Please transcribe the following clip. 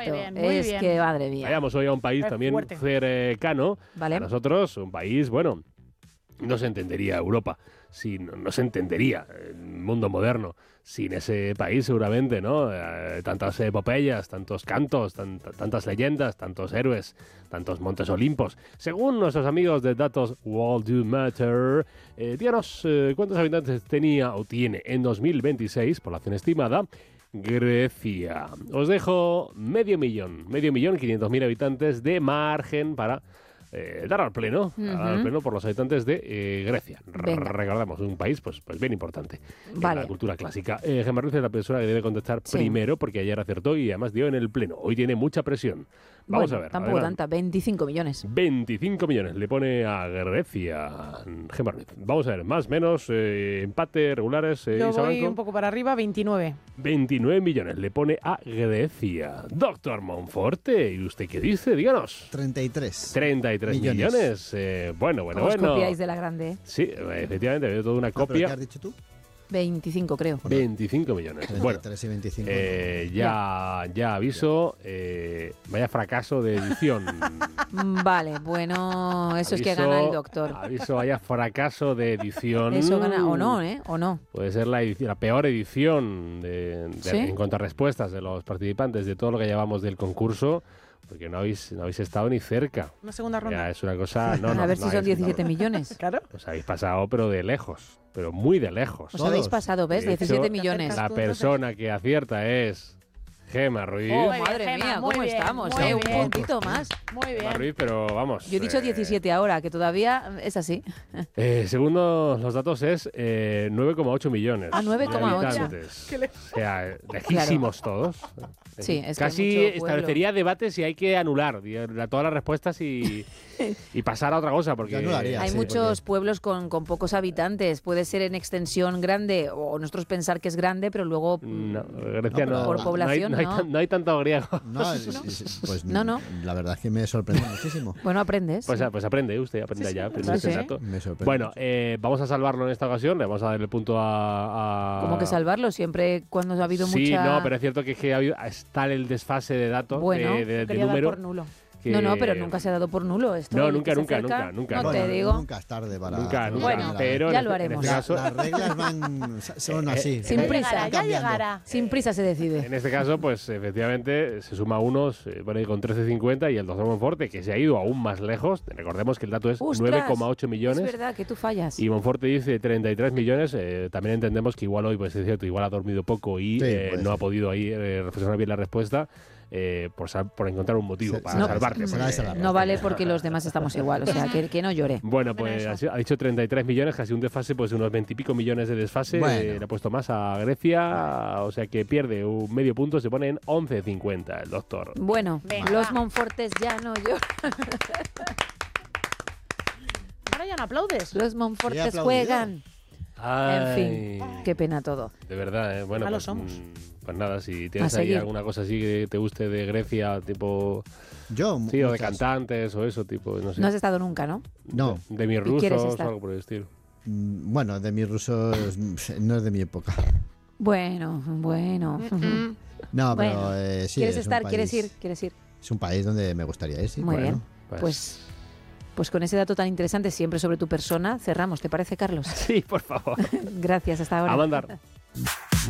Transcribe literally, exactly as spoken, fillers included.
Muy bien, muy es bien. que, madre mía. Vayamos hoy a un país Es también fuerte. cercano. Vale. A nosotros, un país, bueno, no se entendería Europa, sin, no se entendería el mundo moderno sin ese país seguramente, ¿no? Eh, tantas epopeyas, tantos cantos, tan, tantas leyendas, tantos héroes, tantos montes olimpos. Según nuestros amigos de datos World Do Matter, eh, díganos eh, cuántos habitantes tenía o tiene en dos mil veintiséis, población estimada, Grecia. Os dejo medio millón, medio millón, quinientos mil habitantes de margen para eh, dar al pleno, Uh-huh. dar al pleno por los habitantes de eh, Grecia. Venga. Recordamos, un país pues, pues bien importante Vale. en la cultura clásica. Eh, Gemma Ruiz es la persona que debe contestar Sí. primero porque ayer acertó y además dio en el pleno. Hoy tiene mucha presión. Vamos Bueno, a ver. tampoco adelante. tanta, veinticinco millones. veinticinco millones le pone a Grecia Gemma Ruiz. Vamos a ver, más, menos, eh, empate, regulares. Eh, Yo Isa voy Blanco. un poco para arriba, veintinueve. veintinueve millones le pone a Grecia. Doctor Monforte, ¿y usted qué dice? Díganos. treinta y tres. treinta y tres millones. millones. Eh, bueno, bueno, Os bueno. copiáis de la grande, ¿eh? Sí, efectivamente, veo toda una Ah, ¿pero copia. qué has dicho tú? veinticinco, creo. veinticinco millones. Bueno, treinta y tres y veinticinco. eh, ya, ya aviso, eh, vaya fracaso de edición. Mm, Vale, bueno, eso es que Aviso- gana el doctor. Aviso, vaya fracaso de edición. Eso gana, o no, ¿eh? O no. Puede ser la, edici- la peor edición de, de- ¿Sí? en cuanto a respuestas de los participantes de todo lo que llevamos del concurso, porque no habéis, no habéis estado ni cerca. Una segunda ronda. Ya, es una cosa... No, no, a ver no si son es- diecisiete no. millones. Claro. Os habéis pasado, pero de lejos, pero muy de lejos. Os Todos. habéis pasado, ¿ves? De hecho, diecisiete Te millones. acercas La tú, persona que acierta es Gemma Ruiz. Oh, Muy bien, madre Gemma, mía, muy ¿cómo bien, estamos? muy eh? Un bien. puntito más. Muy bien. Gemma Ruiz, pero vamos. Yo he dicho eh, diecisiete ahora, que todavía es así. Eh, según los datos es eh, nueve coma ocho millones. Ah, nueve coma ocho. de habitantes. ¿Qué le- O sea, lejísimos todos. Sí, es que Casi hay mucho pueblo. establecería debate si hay que anular di- la- todas las respuestas y, y pasar a otra cosa. Porque Yo anularía. Hay sí, muchos porque- pueblos con, con pocos habitantes. Puede ser en extensión grande, o nosotros pensar que es grande, pero luego... No, Grecia No, no, pero por no hay- población, no hay, no. tan- no hay tanto griego. No, es- es- pues No, no. La verdad es que me sorprende muchísimo. Bueno, aprendes. Pues, sí. pues aprende usted, aprenda ya. aprende sí, ese sí. dato. Me sorprende Bueno, mucho. eh, vamos a salvarlo en esta ocasión. Le vamos a dar el punto a. a- ¿Cómo que salvarlo? Siempre cuando ha habido sí, mucha... no, pero es cierto que, es que ha habido, está el desfase de datos, Bueno, de, de- de Quería dar número. por nulo. que- No, no, pero nunca se ha dado por nulo esto. No, el nunca, que se nunca, acerca, nunca, nunca. No Bueno, te digo. Nunca es tarde para. Nunca, nunca. Bueno, pero ya en lo este- en haremos. este La- caso- las reglas van, son así. Sin Ya prisa. llegará, Van ya cambiando. llegará. Sin prisa se decide. En este caso, pues efectivamente se suma unos, eh, bueno, y con trece cincuenta y el doctor Monforte, que se ha ido aún más lejos. Recordemos que el dato es ¡Ostras! nueve coma ocho Es millones. verdad que tú fallas. Y Monforte dice treinta y tres millones. Eh, también entendemos que igual hoy, pues es cierto, igual ha dormido poco y Sí, eh, puede no ha ser. podido ahí eh, reflexionar bien la respuesta eh, por, sal- por encontrar un motivo Se- para no, salvarte. será porque- esa la No vale porque los demás estamos igual, o sea, que, que no llore. Bueno, Bueno, pues eso. ha sido- ha dicho treinta y tres millones, casi un desfase, pues unos veinte y pico millones de desfase. Bueno. Eh, le ha puesto más a Grecia, o sea que pierde un medio punto, se pone en once cincuenta el doctor. Bueno, Venga, los va. Monfortes ya no lloran. Ahora ya no aplaudes. Los Sí, Monfortes aplaudido. juegan. Ay, En fin, qué pena todo. de verdad, ¿eh? Bueno, Malos pues, somos. mm, pues nada, si tienes A ahí seguir. alguna cosa así que te guste de Grecia, tipo, Yo, sí, o de muchas. cantantes o eso, tipo, no sé. No has estado nunca, ¿no? No. De, de mis ¿Y quieres rusos o estar? algo por el estilo. Mm, Bueno, de mis rusos no es de mi época. Bueno, bueno. No, pero Bueno. eh, sí. ¿Quieres es un estar? ¿Quieres país- ir? ¿Quieres ir? Es un país donde me gustaría ir, sí. Muy Bueno. bien. Pues, Pues, pues con ese dato tan interesante siempre sobre tu persona, cerramos. ¿Te parece, Carlos? sí, por favor. Gracias, hasta ahora. A mandar.